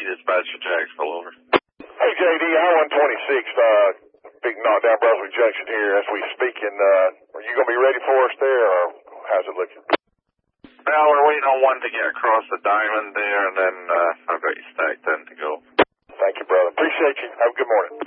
dispatcher Jacksonville, over. Hey, JD, I-126, big knockdown Brunswick Junction here as we speak. And are you going to be ready for us there, or how's it looking? Well, we're waiting on one to get across the diamond there, and then I've got you stacked then to go. Thank you, brother. Appreciate you. Have a good morning.